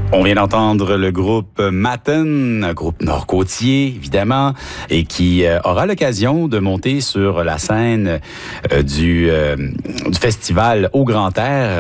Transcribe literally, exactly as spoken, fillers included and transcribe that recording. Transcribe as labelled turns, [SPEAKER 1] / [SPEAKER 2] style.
[SPEAKER 1] On vient d'entendre le groupe Matten, un groupe nord-côtier, évidemment, et qui euh, aura l'occasion de monter sur la scène euh, du, euh, du festival Au Grand Air